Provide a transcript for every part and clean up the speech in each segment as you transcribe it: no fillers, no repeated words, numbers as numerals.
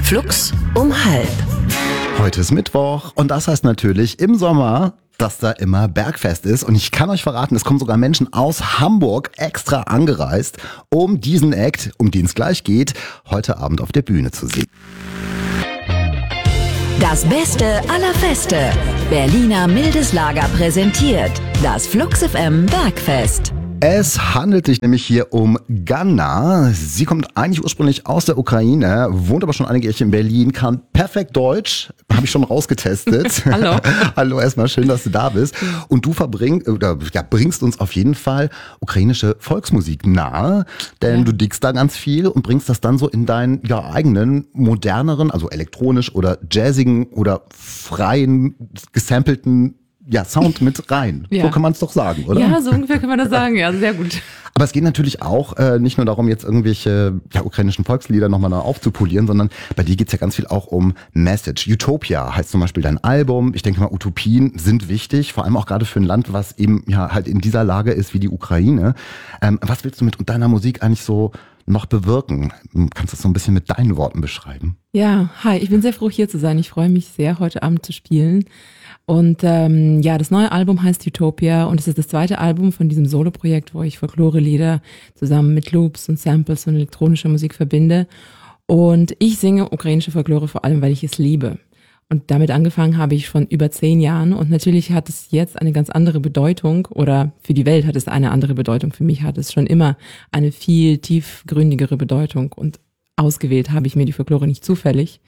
Flux um 12:30. Heute ist Mittwoch und das heißt natürlich im Sommer, dass da immer Bergfest ist. Und ich kann euch verraten, es kommen sogar Menschen aus Hamburg extra angereist, um diesen Act, um den es gleich geht, heute Abend auf der Bühne zu sehen. Das Beste aller Feste. Berliner Mildes Lager präsentiert das Flux FM Bergfest. Es handelt sich nämlich hier um Ganna. Sie kommt eigentlich ursprünglich aus der Ukraine, wohnt aber schon einige Jahre in Berlin, kann perfekt Deutsch, habe ich schon rausgetestet. Hallo. Hallo, erstmal schön, dass du da bist. Und du bringst uns auf jeden Fall ukrainische Volksmusik nahe, denn du diggst da ganz viel und bringst das dann so in deinen eigenen, moderneren, also elektronisch oder jazzigen oder freien, gesampelten Sound mit rein. Ja. So kann man es doch sagen, oder? Ja, so ungefähr kann man das sagen. Ja, sehr gut. Aber es geht natürlich auch nicht nur darum, jetzt irgendwelche ukrainischen Volkslieder nochmal aufzupolieren, sondern bei dir geht's ja ganz viel auch um Message. Utopia heißt zum Beispiel dein Album. Ich denke mal, Utopien sind wichtig, vor allem auch gerade für ein Land, was eben halt in dieser Lage ist wie die Ukraine. Was willst du mit deiner Musik eigentlich so noch bewirken? Kannst du das so ein bisschen mit deinen Worten beschreiben? Ja, hi, ich bin sehr froh, hier zu sein. Ich freue mich sehr, heute Abend zu spielen. Und das neue Album heißt Utopia und es ist das zweite Album von diesem Solo-Projekt, wo ich Folklore-Lieder zusammen mit Loops und Samples und elektronischer Musik verbinde. Und ich singe ukrainische Folklore vor allem, weil ich es liebe. Und damit angefangen habe ich schon über 10 Jahren und natürlich hat es jetzt eine ganz andere Bedeutung oder für die Welt hat es eine andere Bedeutung. Für mich hat es schon immer eine viel tiefgründigere Bedeutung und ausgewählt habe ich mir die Folklore nicht zufällig.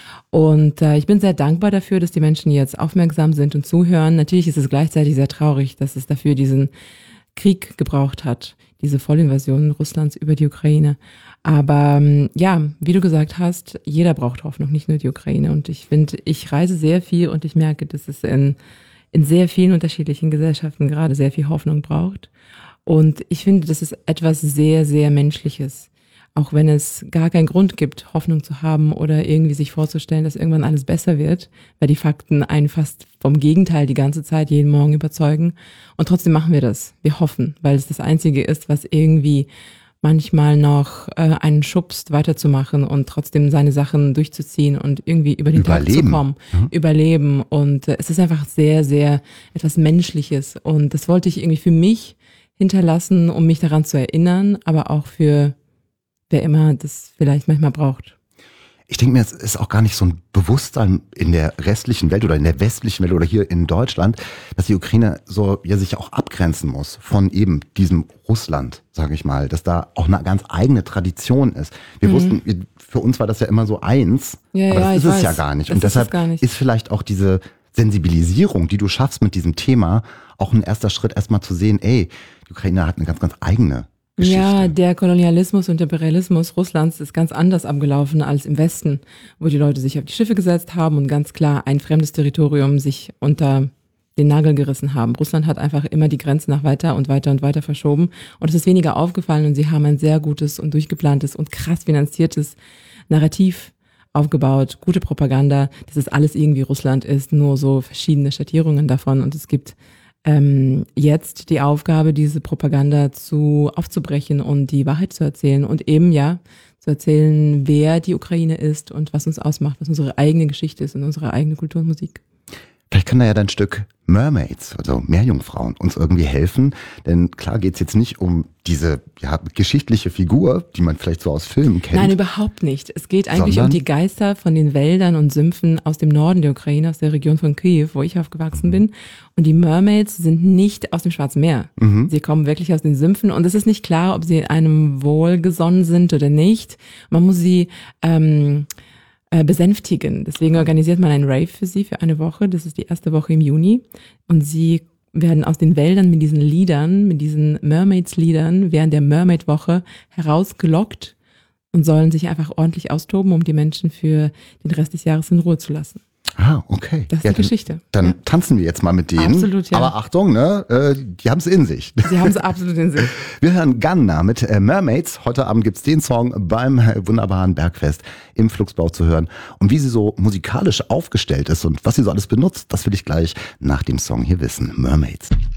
Und ich bin sehr dankbar dafür, dass die Menschen jetzt aufmerksam sind und zuhören. Natürlich ist es gleichzeitig sehr traurig, dass es dafür diesen Krieg gebraucht hat, diese Vollinvasion Russlands über die Ukraine. Aber wie du gesagt hast, jeder braucht Hoffnung, nicht nur die Ukraine. Und ich finde, ich reise sehr viel und ich merke, dass es in sehr vielen unterschiedlichen Gesellschaften gerade sehr viel Hoffnung braucht. Und ich finde, das ist etwas sehr, sehr Menschliches. Auch wenn es gar keinen Grund gibt, Hoffnung zu haben oder irgendwie sich vorzustellen, dass irgendwann alles besser wird, weil die Fakten einen fast vom Gegenteil die ganze Zeit jeden Morgen überzeugen. Und trotzdem machen wir das. Wir hoffen, weil es das Einzige ist, was irgendwie manchmal noch einen schubst, weiterzumachen und trotzdem seine Sachen durchzuziehen und irgendwie über den Tag zu kommen. Überleben. Und es ist einfach sehr, sehr etwas Menschliches. Und das wollte ich irgendwie für mich hinterlassen, um mich daran zu erinnern, aber auch für wer immer das vielleicht manchmal braucht. Ich denke mir, es ist auch gar nicht so ein Bewusstsein in der restlichen Welt oder in der westlichen Welt oder hier in Deutschland, dass die Ukraine so sich auch abgrenzen muss von eben diesem Russland, sage ich mal, dass da auch eine ganz eigene Tradition ist. Wir wussten, für uns war das ja immer so eins, aber das ist es ja gar nicht. Und deshalb ist vielleicht auch diese Sensibilisierung, die du schaffst mit diesem Thema, auch ein erster Schritt erstmal zu sehen, die Ukraine hat eine ganz, ganz eigene Geschichte. Ja, der Kolonialismus und der Imperialismus Russlands ist ganz anders abgelaufen als im Westen, wo die Leute sich auf die Schiffe gesetzt haben und ganz klar ein fremdes Territorium sich unter den Nagel gerissen haben. Russland hat einfach immer die Grenzen nach weiter und weiter und weiter verschoben und es ist weniger aufgefallen und sie haben ein sehr gutes und durchgeplantes und krass finanziertes Narrativ aufgebaut, gute Propaganda, dass es alles irgendwie Russland ist, nur so verschiedene Schattierungen davon und es gibt jetzt die Aufgabe, diese Propaganda aufzubrechen und die Wahrheit zu erzählen und eben zu erzählen, wer die Ukraine ist und was uns ausmacht, was unsere eigene Geschichte ist und unsere eigene Kultur und Musik. Vielleicht kann da ja dein Stück Mermaids, also Meerjungfrauen, uns irgendwie helfen. Denn klar geht's jetzt nicht um diese geschichtliche Figur, die man vielleicht so aus Filmen kennt. Nein, überhaupt nicht. Es geht eigentlich um die Geister von den Wäldern und Sümpfen aus dem Norden der Ukraine, aus der Region von Kyiv, wo ich aufgewachsen bin. Und die Mermaids sind nicht aus dem Schwarzen Meer. Sie kommen wirklich aus den Sümpfen und es ist nicht klar, ob sie einem wohlgesonnen sind oder nicht. Man muss sie besänftigen. Deswegen organisiert man einen Rave für sie für eine Woche. Das ist die erste Woche im Juni. Und sie werden aus den Wäldern mit diesen Liedern, mit diesen Mermaids-Liedern während der Mermaid-Woche herausgelockt und sollen sich einfach ordentlich austoben, um die Menschen für den Rest des Jahres in Ruhe zu lassen. Ah, okay. Das ist die Geschichte. Dann tanzen wir jetzt mal mit denen. Absolut, ja. Aber Achtung, die haben es in sich. Sie haben es absolut in sich. Wir hören Ganna mit Mermaids. Heute Abend gibt's den Song beim wunderbaren Bergfest im Fluxbau zu hören. Und wie sie so musikalisch aufgestellt ist und was sie so alles benutzt, das will ich gleich nach dem Song hier wissen. Mermaids.